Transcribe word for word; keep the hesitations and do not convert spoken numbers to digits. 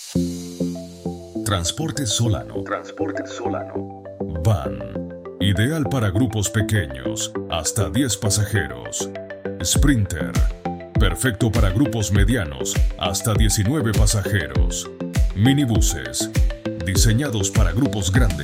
Transporte Solano. Transporte Solano. Van. Ideal para grupos pequeños, hasta diez pasajeros. Sprinter. Perfecto para grupos medianos, hasta diecinueve pasajeros. Minibuses. Diseñados para grupos grandes.